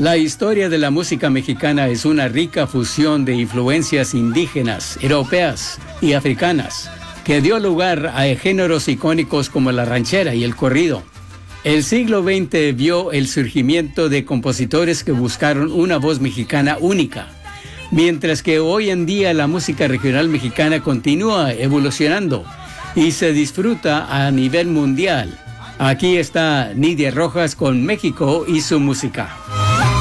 La historia de la música mexicana es una rica fusión de influencias indígenas, europeas y africanas, que dio lugar a géneros icónicos como la ranchera y el corrido. El siglo XX vio el surgimiento de compositores que buscaron una voz mexicana única, mientras que hoy en día la música regional mexicana continúa evolucionando y se disfruta a nivel mundial. Aquí está Nidia Rojas con México y su música.